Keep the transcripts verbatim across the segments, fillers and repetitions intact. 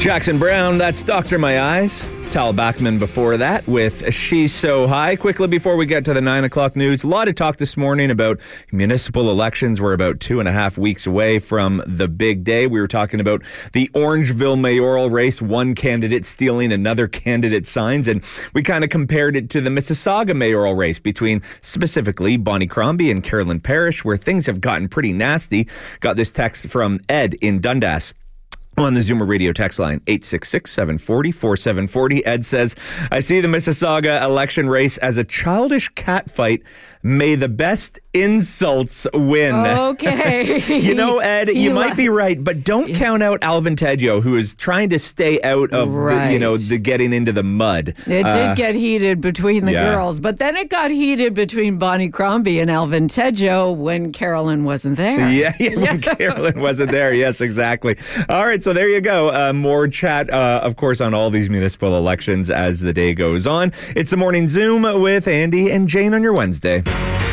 Jackson Browne, that's Doctor My Eyes. Tal Bachman before that with She's So High. Quickly before we get to the nine o'clock news, a lot of talk this morning about municipal elections. We're about two and a half weeks away from the big day. We were talking about the Orangeville mayoral race, one candidate stealing another candidate's signs, and we kind of compared it to the Mississauga mayoral race between specifically Bonnie Crombie and Carolyn Parrish, where things have gotten pretty nasty. Got this text from Ed in Dundas. On the Zoomer Radio text line, eight six six, seven four zero, four seven four zero. Ed says, I see the Mississauga election race as a childish catfight. May the best insults win. Okay. You know, Ed, you, you might be right, but don't yeah. count out Alvin Teggio, who is trying to stay out of, right. the, you know, the getting into the mud. It uh, did get heated between the yeah. girls, but then it got heated between Bonnie Crombie and Alvin Teggio when Carolyn wasn't there. Yeah, yeah when Carolyn wasn't there. Yes, exactly. All right, so there you go. Uh, more chat, uh, of course, on all these municipal elections as the day goes on. It's the Morning Zoom with Andy and Jane on your Wednesday.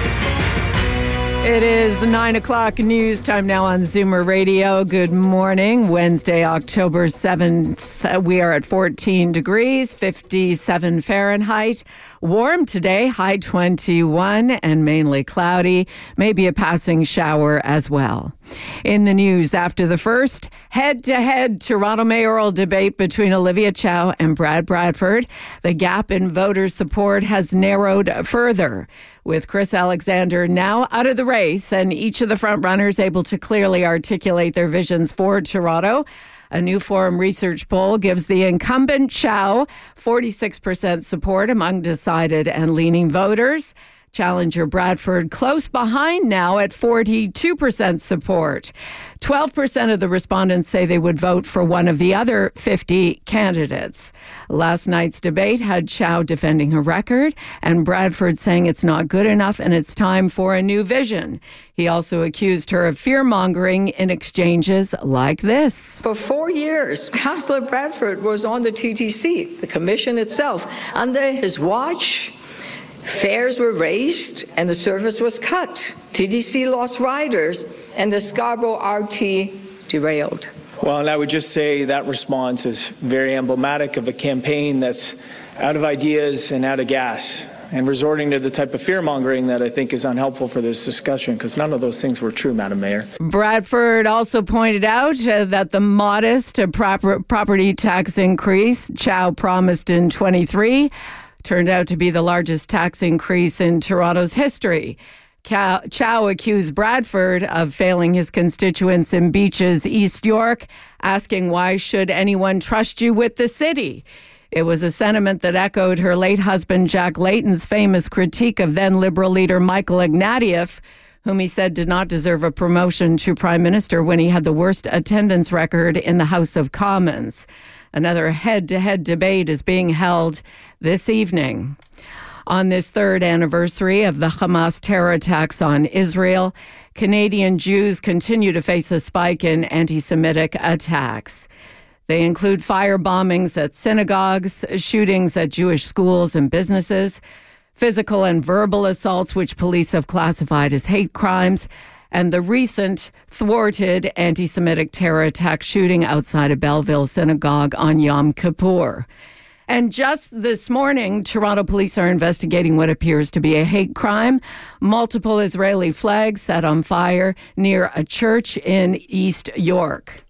It is nine o'clock news time now on Zoomer Radio. Good morning. Wednesday, October seventh. We are at fourteen degrees, fifty-seven Fahrenheit. Warm today, high twenty-one and mainly cloudy. Maybe a passing shower as well. In the news, after the first head-to-head Toronto mayoral debate between Olivia Chow and Brad Bradford, the gap in voter support has narrowed further, with Chris Alexander now out of the race and each of the front runners able to clearly articulate their visions for Toronto. A new Forum research poll gives the incumbent Chow forty-six percent support among decided and leaning voters. Challenger Bradford close behind now at forty-two percent support. twelve percent of the respondents say they would vote for one of the other fifty candidates. Last night's debate had Chow defending her record and Bradford saying it's not good enough and it's time for a new vision. He also accused her of fear-mongering in exchanges like this. For four years, Councillor Bradford was on the T T C, the commission itself. Under his watch, fares were raised and the service was cut. T D C lost riders and the Scarborough R T derailed. Well, and I would just say that response is very emblematic of a campaign that's out of ideas and out of gas and resorting to the type of fear-mongering that I think is unhelpful for this discussion, because none of those things were true, Madam Mayor. Bradford also pointed out uh, that the modest uh, proper, property tax increase Chow promised in twenty-three turned out to be the largest tax increase in Toronto's history. Chow accused Bradford of failing his constituents in Beaches, East York, asking why should anyone trust you with the city? It was a sentiment that echoed her late husband Jack Layton's famous critique of then Liberal leader Michael Ignatieff, whom he said did not deserve a promotion to Prime Minister when he had the worst attendance record in the House of Commons. Another head-to-head debate is being held this evening. On this third anniversary of the Hamas terror attacks on Israel, Canadian Jews continue to face a spike in anti-Semitic attacks. They include fire bombings at synagogues, shootings at Jewish schools and businesses, physical and verbal assaults, which police have classified as hate crimes, and the recent thwarted anti-Semitic terror attack shooting outside a Belleville synagogue on Yom Kippur. And just this morning, Toronto police are investigating what appears to be a hate crime. Multiple Israeli flags set on fire near a church in East York.